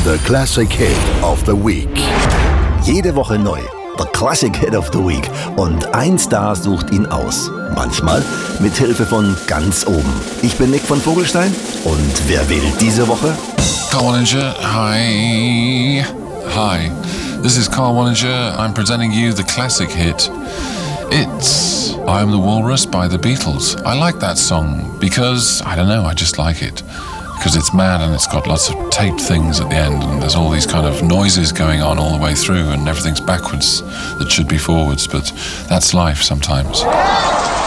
The Classic Hit of the Week. Jede Woche neu. The Classic Hit of the Week. Und ein Star sucht ihn aus. Manchmal mit Hilfe von ganz oben. Ich bin Nick von Vogelstein. Und wer wählt diese Woche? Carl Wallinger, hi. Hi. This is Carl Wallinger. I'm presenting you the classic hit. It's I Am the Walrus by the Beatles. I like that song because, I don't know, I just like it. Because it's mad and it's got lots of taped things at the end and there's all these kind of noises going on all the way through and everything's backwards that should be forwards, but that's life sometimes.